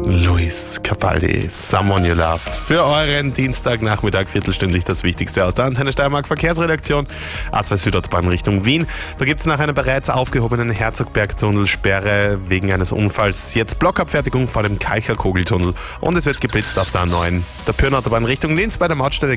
Luis Capaldi, Someone You Loved. Für euren Dienstagnachmittag viertelstündlich das Wichtigste aus der Antenne Steiermark Verkehrsredaktion. A2 Südautobahn Richtung Wien. Da gibt es nach einer bereits aufgehobenen Herzogbergtunnelsperre wegen eines Unfalls jetzt Blockabfertigung vor dem Kalcher Kogeltunnel und es wird geblitzt auf der A9. Der Pyrnautobahn Richtung Linz bei der Mautstelle